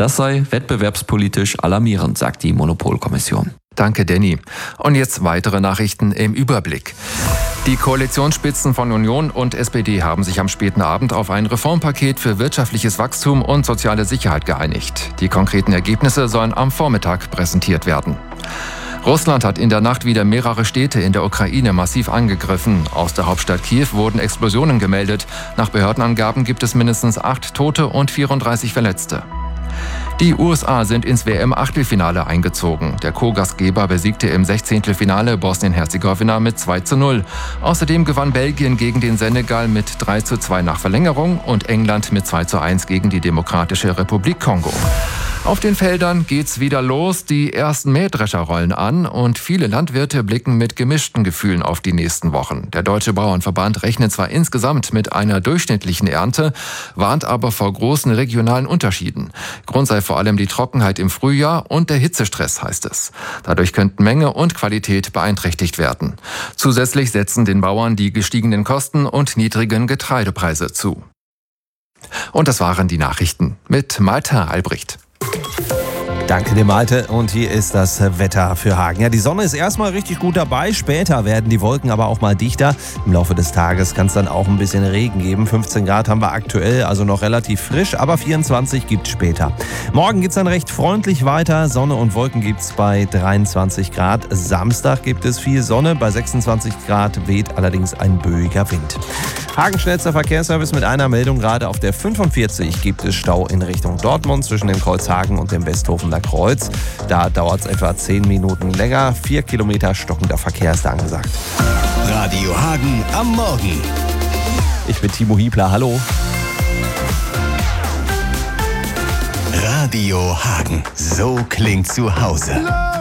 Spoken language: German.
Das sei wettbewerbspolitisch alarmierend, sagt die Monopolkommission. Danke, Danny. Und jetzt weitere Nachrichten im Überblick. Die Koalitionsspitzen von Union und SPD haben sich am späten Abend auf ein Reformpaket für wirtschaftliches Wachstum und soziale Sicherheit geeinigt. Die konkreten Ergebnisse sollen am Vormittag präsentiert werden. Russland hat in der Nacht wieder mehrere Städte in der Ukraine massiv angegriffen. Aus der Hauptstadt Kiew wurden Explosionen gemeldet. Nach Behördenangaben gibt es mindestens 8 Tote und 34 Verletzte. Die USA sind ins WM-Achtelfinale eingezogen. Der Co-Gastgeber besiegte im 16. Finale Bosnien-Herzegowina mit 2:0. Außerdem gewann Belgien gegen den Senegal mit 3:2 nach Verlängerung und England mit 2:1 gegen die Demokratische Republik Kongo. Auf den Feldern geht's wieder los. Die ersten Mähdrescher rollen an und viele Landwirte blicken mit gemischten Gefühlen auf die nächsten Wochen. Der Deutsche Bauernverband rechnet zwar insgesamt mit einer durchschnittlichen Ernte, warnt aber vor großen regionalen Unterschieden. Grund sei vor allem die Trockenheit im Frühjahr und der Hitzestress, heißt es. Dadurch könnten Menge und Qualität beeinträchtigt werden. Zusätzlich setzen den Bauern die gestiegenen Kosten und niedrigen Getreidepreise zu. Und das waren die Nachrichten mit Malta Albrecht. Danke dir, Malte. Und hier ist das Wetter für Hagen. Ja, die Sonne ist erstmal richtig gut dabei. Später werden die Wolken aber auch mal dichter. Im Laufe des Tages kann es dann auch ein bisschen Regen geben. 15 Grad haben wir aktuell, also noch relativ frisch, aber 24 gibt es später. Morgen geht es dann recht freundlich weiter. Sonne und Wolken gibt es bei 23 Grad. Samstag gibt es viel Sonne. Bei 26 Grad weht allerdings ein böiger Wind. Hagens schnellster Verkehrsservice mit einer Meldung. Gerade auf der 45 gibt es Stau in Richtung Dortmund zwischen dem Kreuzhagen und dem Westhofener Kreuz. Da dauert es etwa 10 Minuten länger. 4 Kilometer stockender Verkehr ist da angesagt. Radio Hagen am Morgen. Ich bin Timo Hiebler. Hallo. Radio Hagen. So klingt zu Hause.